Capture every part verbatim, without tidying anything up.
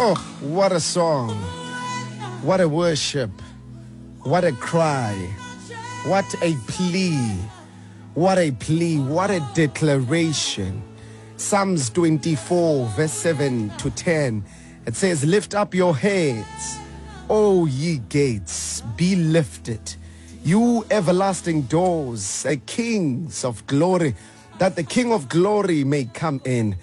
Oh, what a song. What a worship. What a cry. What a plea. What a plea. What a declaration. Psalms twenty-four, verse seven to ten. It says, lift up your heads, O ye gates, be lifted, you everlasting doors, a kings of glory, that the King of glory may come in.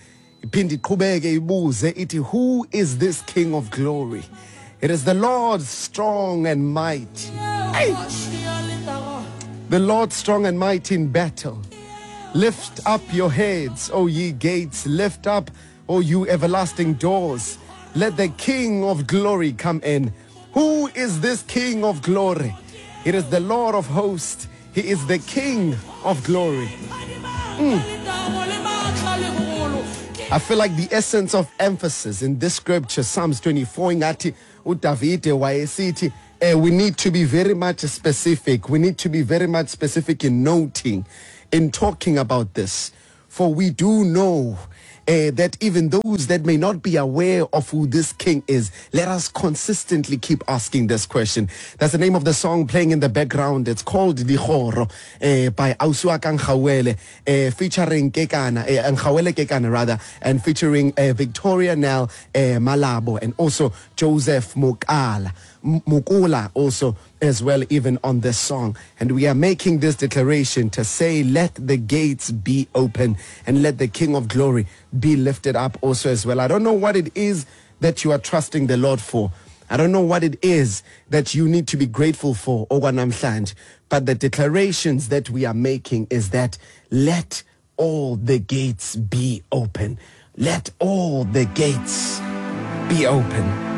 Who is this King of glory? It is the Lord strong and mighty. Hey! The Lord strong and mighty in battle. Lift up your heads, O ye gates. Lift up, O you everlasting doors. Let the King of glory come in. Who is this King of glory? It is the Lord of hosts. He is the King of glory. Mm. I feel like the essence of emphasis in this scripture, Psalms twenty-four, ngati uDavide wayesithi, eh, we need to be very much specific. We need to be very much specific in noting, in talking about this. For we do know Uh, that even those that may not be aware of who this king is, let us consistently keep asking this question. That's the name of the song playing in the background. It's called Dihoro uh, by Ausuaka Nkawele, uh, featuring Kekana, uh, Nkawele Kekana rather, and featuring uh, Victoria Nell uh, Malabo, and also Joseph Mukala. Mukula also as well, even on this song. And we are making this declaration to say, let the gates be open and let the King of glory be lifted up also as well. I don't know what it is that you are trusting the Lord for. I don't know what it is that you need to be grateful for, Owanamhland. But the declarations that we are making is that let all the gates be open. Let all the gates be open.